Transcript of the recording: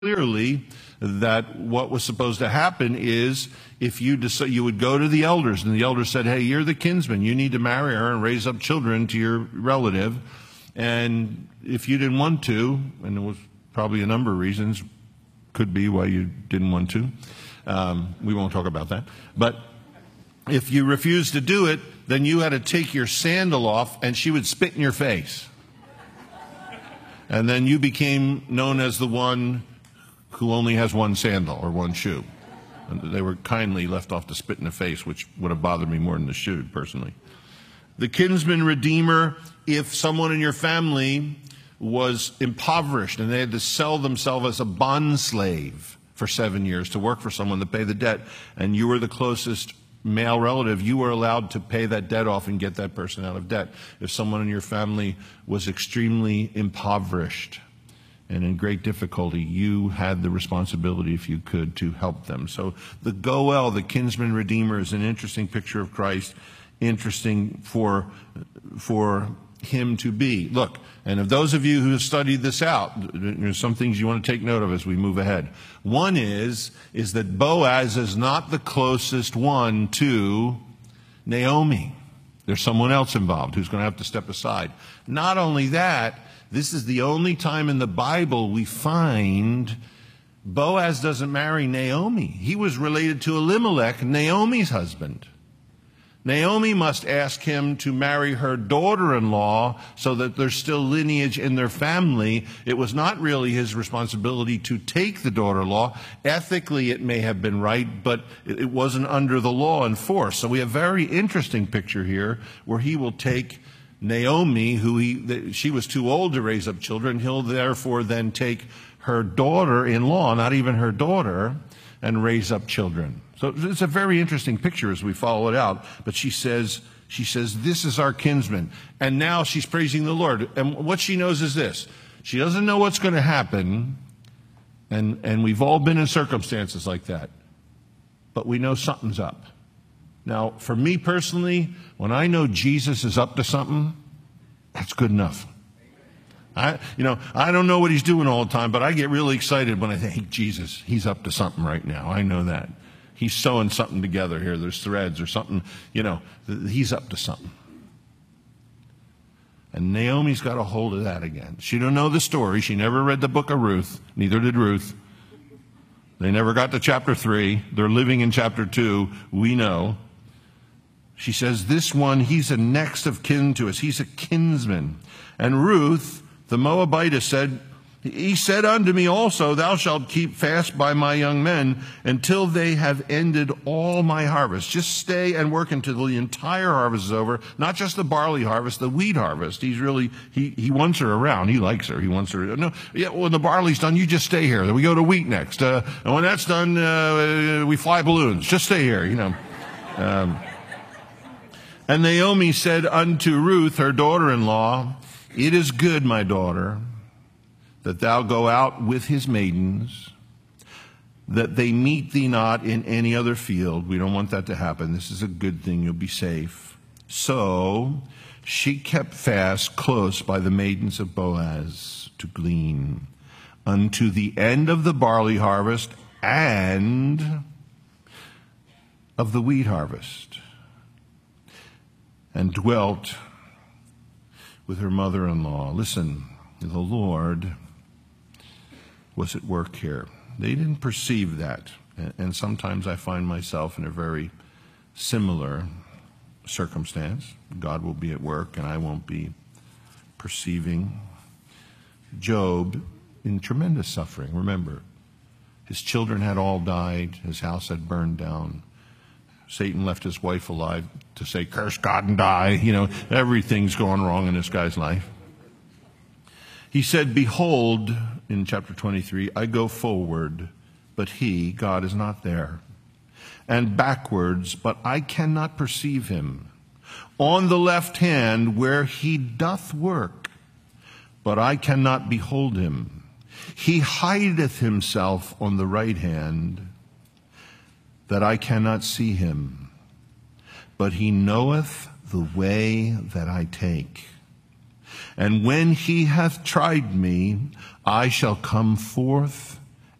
clearly that what was supposed to happen is if you decide, you would go to the elders, and the elders said, hey, you're the kinsman. You need to marry her and raise up children to your relative. And if you didn't want to, and there was probably a number of reasons, could be why you didn't want to. We won't talk about that. But if you refused to do it, then you had to take your sandal off, and she would spit in your face. And then you became known as the one who only has one sandal or one shoe. And they were kindly left off to spit in the face, which would have bothered me more than the shoe, personally. The kinsman redeemer, if someone in your family was impoverished and they had to sell themselves as a bond slave for 7 years to work for someone to pay the debt, and you were the closest male relative, you were allowed to pay that debt off and get that person out of debt. If someone in your family was extremely impoverished and in great difficulty, you had the responsibility, if you could, to help them. So the Goel, the kinsman redeemer, is an interesting picture of Christ, interesting for him to be. Look, and of those of you who have studied this out, there's some things you want to take note of as we move ahead. One is that Boaz is not the closest one to Naomi. There's someone else involved who's going to have to step aside. Not only that, this is the only time in the Bible we find Boaz doesn't marry Naomi. He was related to Elimelech, Naomi's husband. Naomi must ask him to marry her daughter-in-law so that there's still lineage in their family. It was not really his responsibility to take the daughter-in-law. Ethically, it may have been right, but it wasn't under the law in force. So we have a very interesting picture here where he will take Naomi, she was too old to raise up children. He'll therefore then take her daughter-in-law, not even her daughter, and raise up children. So it's a very interesting picture as we follow it out. But she says, this is our kinsman. And now she's praising the Lord. And what she knows is this. She doesn't know what's going to happen. And we've all been in circumstances like that. But we know something's up. Now, for me personally, when I know Jesus is up to something, that's good enough. I don't know what he's doing all the time, but I get really excited when I think, hey, Jesus, he's up to something right now. I know that. He's sewing something together here. There's threads or something, he's up to something. And Naomi's got a hold of that again. She don't know the story. She never read the book of Ruth. Neither did Ruth. They never got to chapter 3. They're living in chapter 2. We know. She says, this one, he's a next of kin to us. He's a kinsman. And Ruth, the Moabitess, said, he said unto me also, thou shalt keep fast by my young men until they have ended all my harvest. Just stay and work until the entire harvest is over. Not just the barley harvest, the wheat harvest. He's really, he wants her around. He likes her. He wants her. No, yeah, when the barley's done, you just stay here. Then we go to wheat next. And when that's done, we fly balloons. Just stay here, And Naomi said unto Ruth, her daughter-in-law, it is good, my daughter, that thou go out with his maidens, that they meet thee not in any other field. We don't want that to happen. This is a good thing. You'll be safe. So she kept fast close by the maidens of Boaz to glean unto the end of the barley harvest and of the wheat harvest, and dwelt with her mother-in-law. Listen, the Lord was at work here. They didn't perceive that. And sometimes I find myself in a very similar circumstance. God will be at work and I won't be perceiving. Job in tremendous suffering. Remember, his children had all died. His house had burned down. Satan left his wife alive to say, curse God and die. Everything's going wrong in this guy's life. He said, behold, in chapter 23, I go forward, but he, God, is not there. And backwards, but I cannot perceive him. On the left hand, where he doth work, but I cannot behold him. He hideth himself on the right hand, that I cannot see him. But he knoweth the way that I take. And when he hath tried me, I shall come forth